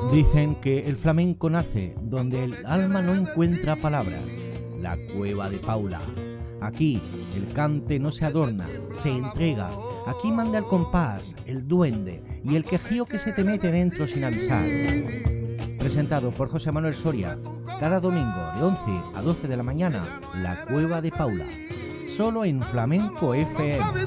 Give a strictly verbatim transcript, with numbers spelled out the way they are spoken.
Dicen que el flamenco nace donde el alma no encuentra palabras, la cueva de Paula. Aquí el cante no se adorna, se entrega. Aquí manda el compás, el duende y el quejío que se te mete dentro sin avisar. Presentado por José Manuel Soria, cada domingo de once a doce de la mañana, la cueva de Paula. Solo en Flamenco F M.